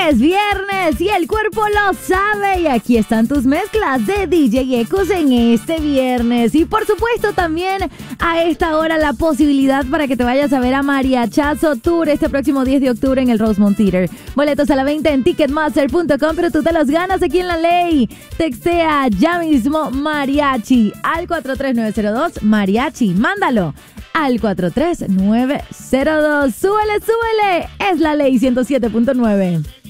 Es viernes y el cuerpo lo sabe. Y aquí están tus mezclas de DJ Ecos en este viernes. Y por supuesto también a esta hora la posibilidad para que te vayas a ver a Mariachazo Tour este próximo 10 de octubre en el Rosemont Theater. Boletos a la venta en Ticketmaster.com, pero tú te los ganas aquí en La Ley. Textea ya mismo Mariachi al 43902 Mariachi. Mándalo al 43902. Súbele, súbele. Es La Ley 107.9.